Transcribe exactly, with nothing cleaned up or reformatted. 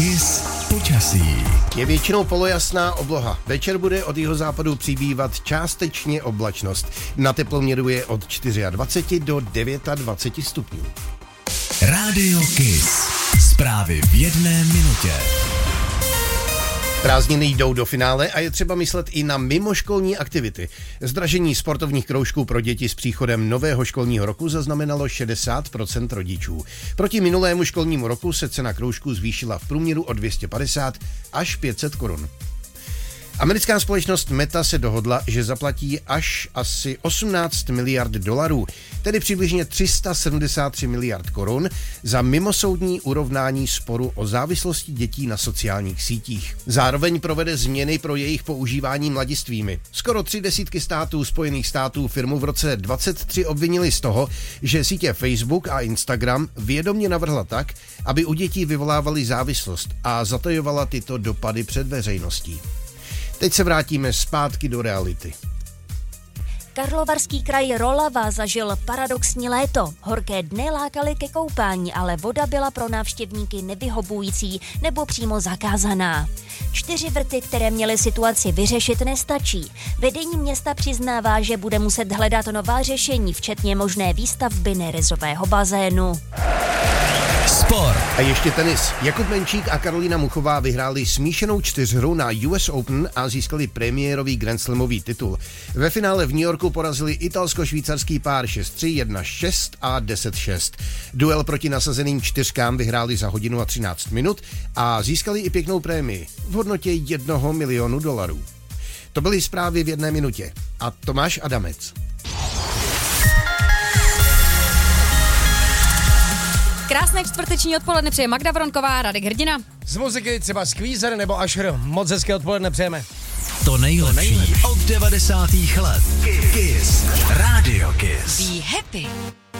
Kiss počasí. Je většinou polojasná obloha. Večer bude od jihozápadu přibývat částečně oblačnost. Na teploměru je od dvacet čtyři do dvacet devět stupňů. Rádio Kiss. Zprávy v jedné minutě. Prázdniny jdou do finále a je třeba myslet i na mimoškolní aktivity. Zdražení sportovních kroužků pro děti s příchodem nového školního roku zaznamenalo šedesát procent rodičů. Proti minulému školnímu roku se cena kroužků zvýšila v průměru o dvě stě padesát až pět set korun. Americká společnost Meta se dohodla, že zaplatí až asi osmnáct miliard dolarů, tedy přibližně tři sta sedmdesát tři miliard korun, za mimosoudní urovnání sporu o závislosti dětí na sociálních sítích. Zároveň provede změny pro jejich používání mladistvými. Skoro tři desítky států Spojených států firmu v roce dvacet tři obvinili z toho, že sítě Facebook a Instagram vědomě navrhla tak, aby u dětí vyvolávaly závislost a zatajovala tyto dopady před veřejností. Teď se vrátíme zpátky do reality. Karlovarský kraj Rolava zažil paradoxní léto. Horké dny lákaly ke koupání, ale voda byla pro návštěvníky nevyhovující nebo přímo zakázaná. Čtyři vrty, které měly situaci vyřešit, nestačí. Vedení města přiznává, že bude muset hledat nová řešení, včetně možné výstavby nerezového bazénu. Sport. A ještě tenis. Jakub Menčík a Karolína Muchová vyhráli smíšenou čtyřhru na U S Open a získali premiérový Grand Slamový titul. Ve finále v New Yorku porazili italsko-švýcarský pár šest tři, jedna šest a deset šest. Duel proti nasazeným čtyřkám vyhráli za hodinu a třináct minut a získali i pěknou prémii v hodnotě jednoho milionu dolarů. To byly zprávy v jedné minutě. A Tomáš Adamec. Krásné čtvrteční odpoledne přeje Magda Vronková, Radek Hrdina. Z muziky třeba Squeezer nebo Usher. Moc hezké odpoledne přejeme. To nejlepší od devadesátých let. Kiss. Rádio Kiss. Be happy.